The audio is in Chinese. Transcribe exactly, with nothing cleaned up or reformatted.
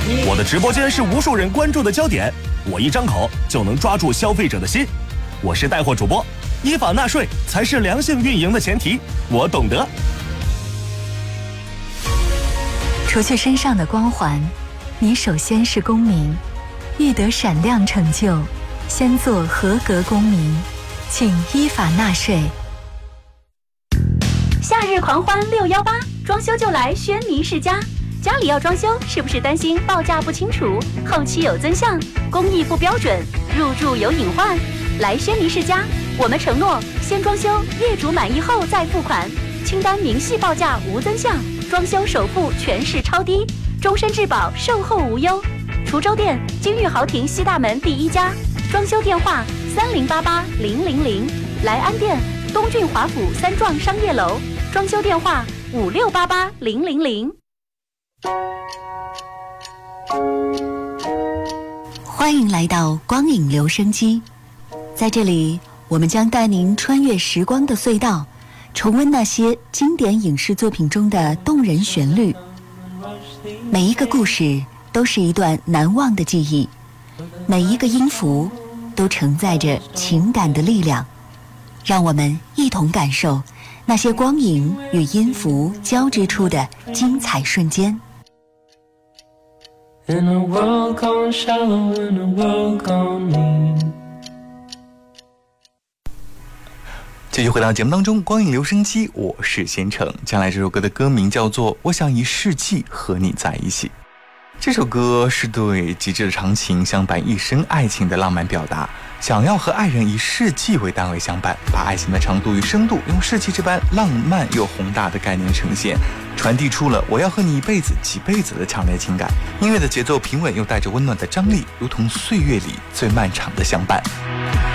我的直播间是无数人关注的焦点，我一张口就能抓住消费者的心。我是带货主播，依法纳税才是良性运营的前提，我懂得。 除去身上的光环，你首先是公民。欲得闪亮成就，先做合格公民，请依法纳税。 夏日狂欢六幺八，装修就来轩尼世家。家里要装修，是不是担心报价不清楚，后期有增项，工艺不标准，入住有隐患？来轩尼世家，我们承诺先装修，业主满意后再付款，清单明细报价无增项，装修首付全是超低，终身质保，售后无忧。滁州店金玉豪庭西大门第一家，装修电话三零八八零零零。莱安店东郡华府三幢商业楼，装修电话五六八八零零零。 欢迎来到光影留声机，在这里我们将带您穿越时光的隧道，重温那些经典影视作品中的动人旋律。每一个故事都是一段难忘的记忆，每一个音符都承载着情感的力量。让我们一同感受那些光影与音符交织出的精彩瞬间。 In a world gone shallow, in a world gone mean。 继续回到节目当中，光影留声机，我是贤成。接下来这首歌的歌名叫做《我想一世纪和你在一起》。这首歌是对极致的长情相伴一生爱情的浪漫表达，想要和爱人以世纪为单位相伴，把爱情的长度与深度用世纪这般浪漫又宏大的概念呈现，传递出了我要和你一辈子几辈子的强烈情感。音乐的节奏平稳又带着温暖的张力，如同岁月里最漫长的相伴。